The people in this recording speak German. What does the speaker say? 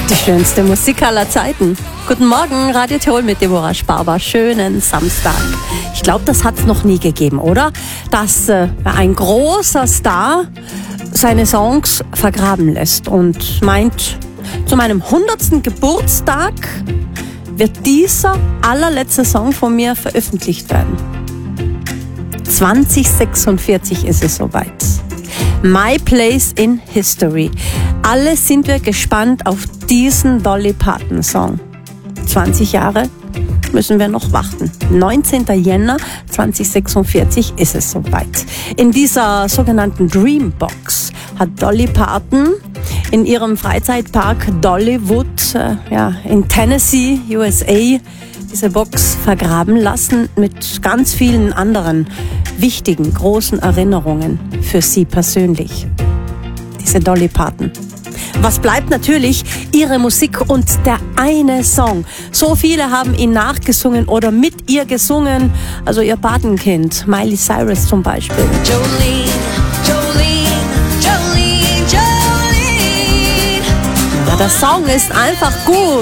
Die schönste Musik aller Zeiten. Guten Morgen, Radio Tirol mit Deborah Sparber. Schönen Samstag. Ich glaube, das hat es noch nie gegeben, oder? Dass ein großer Star seine Songs vergraben lässt und meint, zu meinem 100. Geburtstag wird dieser allerletzte Song von mir veröffentlicht werden. 2046 ist es soweit. My Place in History. Alle sind wir gespannt auf diesen Dolly Parton Song. 20 Jahre müssen wir noch warten. 19. Jänner 2046 ist es soweit. In dieser sogenannten Dreambox hat Dolly Parton in ihrem Freizeitpark Dollywood in Tennessee, USA, diese Box vergraben lassen mit ganz vielen anderen wichtigen, großen Erinnerungen für sie persönlich. Diese Dolly Parton. Was bleibt? Natürlich ihre Musik und der eine Song. So viele haben ihn nachgesungen oder mit ihr gesungen. Also ihr Patenkind, Miley Cyrus zum Beispiel. Jolene, Jolene, Jolene, Jolene. Ja, der Song ist einfach gut.